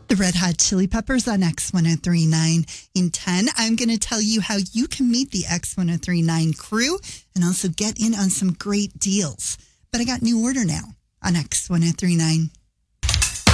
The Red Hot Chili Peppers on X1039. In 10, I'm going to tell you how you can meet the X1039 crew and also get in on some great deals. But I got new order now on X1039.